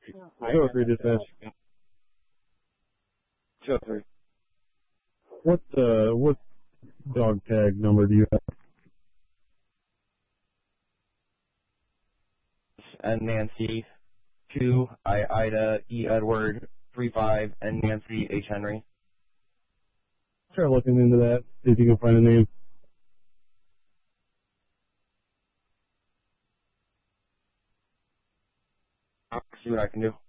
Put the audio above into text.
203 dispatch. 203. What dog tag number do you have? N Nancy 2 I Ida E Edward 35 N Nancy H Henry. Try looking into that, see if you can find a name. I'll see what I can do.